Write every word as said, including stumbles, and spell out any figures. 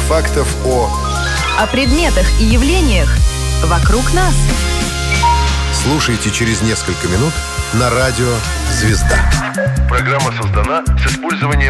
фактов о... О предметах и явлениях вокруг нас. Слушайте через несколько минут на радио «Звезда». Программа создана с использованием